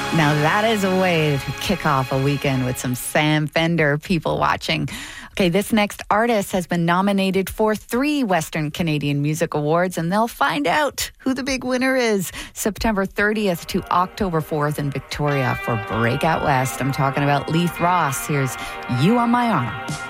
Now that is a way to kick off a weekend with some Sam Fender people watching. Okay, this next artist has been nominated for 3 Western Canadian Music Awards, and they'll find out who the big winner is September 30th to October 4th in Victoria for Breakout West. I'm talking about Leith Ross. Here's You on My Arm.